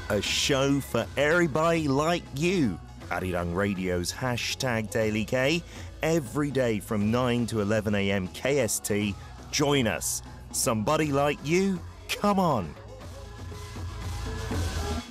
A show for everybody like you. Arirang Radio's hashtag Daily K. Every day from 9 to 11 a.m. KST. Join us. Somebody like you? Come on.